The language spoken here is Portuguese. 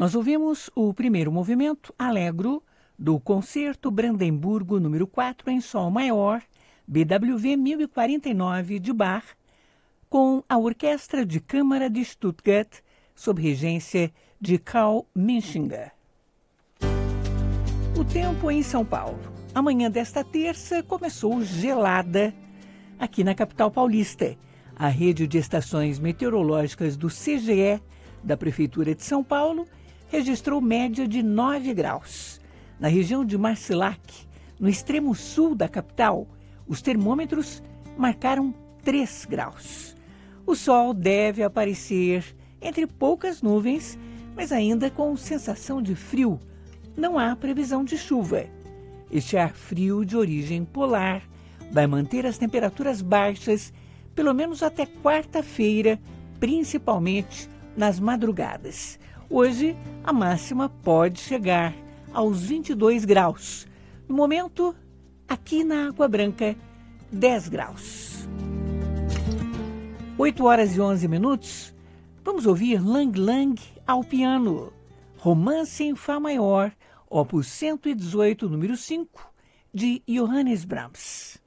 Nós ouvimos o primeiro movimento, Allegro, do Concerto Brandemburgo número 4 em Sol maior, BWV 1049 de Bach, com a Orquestra de Câmara de Stuttgart, sob regência de Karl Minchinger. O tempo em São Paulo. Amanhã desta terça começou gelada aqui na capital paulista. A rede de estações meteorológicas do CGE, da Prefeitura de São Paulo, registrou média de 9 graus. Na região de Marcilac, no extremo sul da capital, os termômetros marcaram 3 graus. O sol deve aparecer entre poucas nuvens, mas ainda com sensação de frio. Não há previsão de chuva. Este ar frio de origem polar vai manter as temperaturas baixas, pelo menos até quarta-feira, principalmente nas madrugadas. Hoje, a máxima pode chegar aos 22 graus. No momento, aqui na Água Branca, 10 graus. 8 horas e 11 minutos, vamos ouvir Lang Lang ao piano. Romance em Fá maior, opus 118, número 5, de Johannes Brahms.